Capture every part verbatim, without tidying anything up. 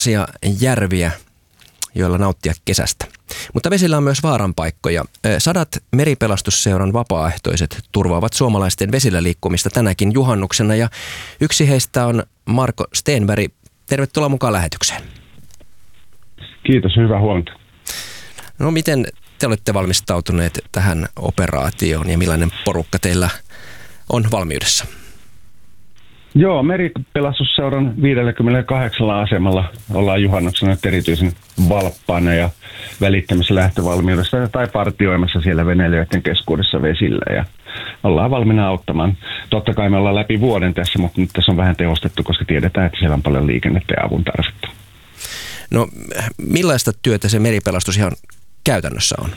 Ja järviä, joilla nauttia kesästä. Mutta vesillä on myös vaaranpaikkoja. Sadat Meripelastusseuran vapaaehtoiset turvaavat suomalaisten vesillä liikkumista tänäkin juhannuksena ja yksi heistä on Marko Stenberg. Tervetuloa mukaan lähetykseen. Kiitos, hyvää huomenta. No miten te olette valmistautuneet tähän operaatioon ja millainen porukka teillä on valmiudessa? Joo, Meripelastusseuran viidelläkymmenelläkahdeksalla asemalla ollaan juhannuksena erityisen valppaana ja välittämässä lähtövalmiudessa tai partioimassa siellä veneilijöiden keskuudessa vesillä ja ollaan valmiina auttamaan. Totta kai me ollaan läpi vuoden tässä, mutta nyt tässä on vähän tehostettu, koska tiedetään, että siellä on paljon liikennettä ja avun tarvetta. No millaista työtä se meripelastus ihan käytännössä on?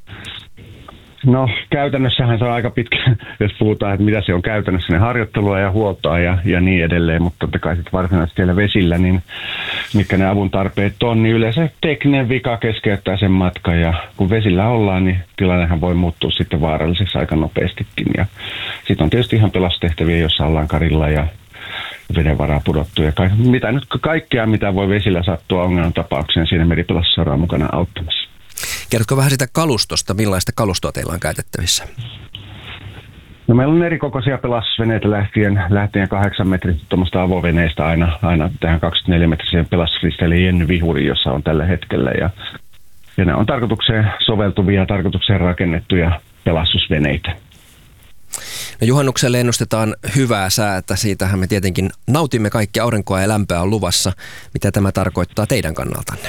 No käytännössähän se on aika pitkä, jos puhutaan, että mitä se on käytännössä, ne harjoittelua ja huoltoa ja, ja niin edelleen, mutta totta kai sitten varsinaisesti siellä vesillä, niin mitkä ne avun tarpeet on, niin yleensä tekninen vika keskeyttää sen matkan ja kun vesillä ollaan, niin tilannehan voi muuttua sitten vaaralliseksi aika nopeastikin ja sitten on tietysti ihan pelastustehtäviä, joissa ollaan karilla ja veden varaa pudottu ja ka- mitä nyt kaikkea, mitä voi vesillä sattua ongelman tapaukseen, siinä Meripelastusseuraa mukana auttamassa. Kerrotko vähän sitä kalustosta, millaista kalustoa teillä on käytettävissä? No meillä on erikokoisia pelastusveneitä lähtien, lähtien kahdeksan metristä tuommoista avoveneistä aina, aina tähän kaksikymmentäneljä metriseen pelastusristeille Jenny Vihuri, jossa on tällä hetkellä. Ja, ja ne on tarkoitukseen soveltuvia, tarkoitukseen rakennettuja pelastusveneitä. No juhannukselle ennustetaan hyvää säätä, siitähän me tietenkin nautimme kaikki, aurinkoa ja lämpöä on luvassa. Mitä tämä tarkoittaa teidän kannaltanne?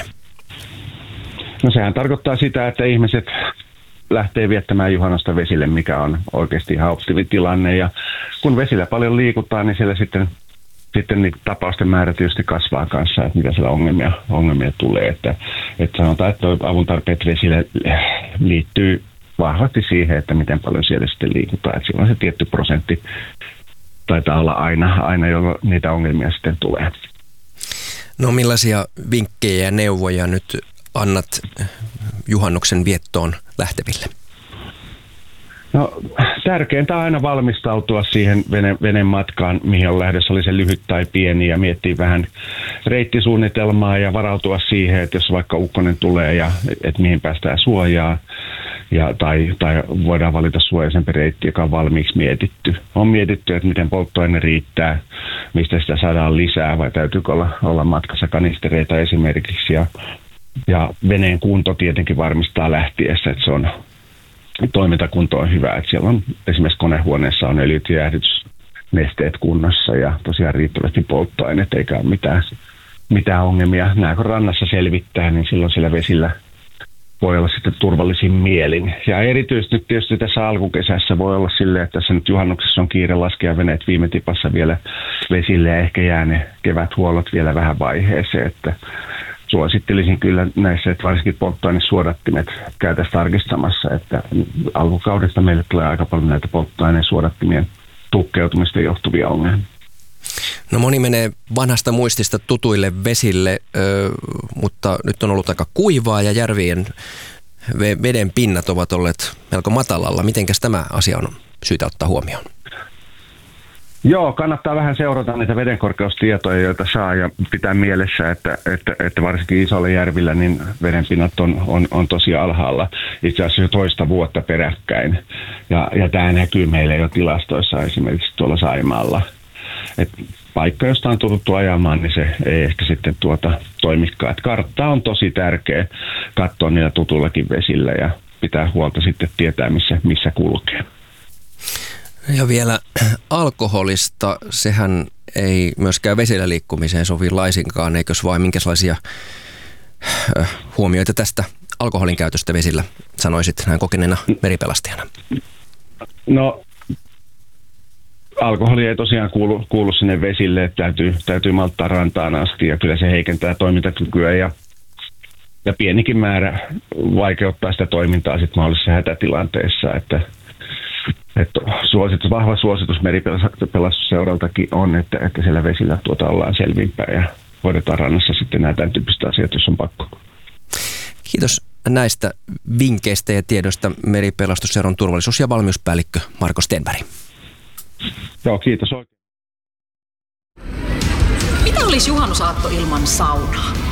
No sehän tarkoittaa sitä, että ihmiset lähtee viettämään juhannusta vesille, mikä on oikeasti ihan optimitilanne. Ja kun vesillä paljon liikutaan, niin siellä sitten, sitten niin tapausten määrä tietysti kasvaa kanssa, että mitä siellä ongelmia, ongelmia tulee. Että, että sanotaan, että avun tarpeet vesille liittyy vahvasti siihen, että miten paljon siellä sitten liikutaan. Että silloin se tietty prosentti taitaa olla aina, aina jolloin niitä ongelmia sitten tulee. No millaisia vinkkejä ja neuvoja nyt annat juhannuksen viettoon lähteville? No tärkeintä on aina valmistautua siihen vene, veneen matkaan, mihin on lähdössä, oli se lyhyt tai pieni, ja miettiä vähän reittisuunnitelmaa ja varautua siihen, että jos vaikka ukkonen tulee ja että mihin päästään suojaa, ja, tai, tai voidaan valita suojaisempi reitti, joka on valmiiksi mietitty. On mietitty, että miten polttoaine riittää, mistä sitä saadaan lisää, vai täytyykö olla, olla matkassa kanistereita esimerkiksi, ja Ja veneen kunto tietenkin varmistaa lähtiessä, että se on toimintakunto on hyvä. Että siellä on esimerkiksi konehuoneessa on öljyt ja jäähdytysnesteet kunnossa ja tosiaan riittävästi polttoaineet eikä ole mitään, mitään ongelmia. Nämä kun rannassa selvittää, niin silloin siellä vesillä voi olla sitten turvallisin mielin. Ja erityisesti nyt tietysti tässä alkukesässä voi olla silleen, että tässä nyt juhannuksessa on kiire laskea veneet viime tipassa vielä vesille ja ehkä jää ne keväthuollot vielä vähän vaiheeseen, että suosittelisin kyllä näissä, että varsinkin polttoainesuodattimet käytäisiin tarkistamassa, että alkukaudesta meille tulee aika paljon näitä polttoaineen suodattimien tukkeutumista johtuvia ongelmia. No moni menee vanhasta muistista tutuille vesille, mutta nyt on ollut aika kuivaa ja järvien veden pinnat ovat olleet melko matalalla. Mitenkäs tämä asia on syytä ottaa huomioon? Joo, kannattaa vähän seurata niitä vedenkorkeustietoja, joita saa ja pitää mielessä, että, että, että varsinkin isoilla järvillä niin vedenpinnat on, on, on tosi alhaalla itse asiassa jo toista vuotta peräkkäin. Ja, ja tämä näkyy meille jo tilastoissa esimerkiksi tuolla Saimaalla. Et paikka, josta on tullut ajamaan, niin se ei ehkä sitten tuota toimikaan. Et kartta on tosi tärkeä katsoa niillä tutullakin vesillä ja pitää huolta sitten tietää, missä, missä kulkee. Ja vielä alkoholista, sehän ei myöskään vesillä liikkumiseen sovi laisinkaan, eikös vain minkälaisia huomioita tästä alkoholin käytöstä vesillä sanoisit näin kokeneena meripelastajana? No alkoholi ei tosiaan kuulu, kuulu sinne vesille, että täytyy, täytyy malttaa rantaan asti ja kyllä se heikentää toimintakykyä ja, ja pienikin määrä vaikeuttaa sitä toimintaa sitten mahdollisessa hätätilanteessa, että Että suositus, vahva suositus Meripelastuseuraltakin on, että, että siellä vesillä tuota ollaan selvinpäin ja hoidetaan rannassa sitten nämä tämän tyyppiset asiat, jos on pakko. Kiitos näistä vinkkeistä ja tiedosta Meripelastusseuran turvallisuus- ja valmiuspäällikkö Marko Stenberg. Joo, kiitos oikein. Mitä olisi juhannusaatto ilman saunaa?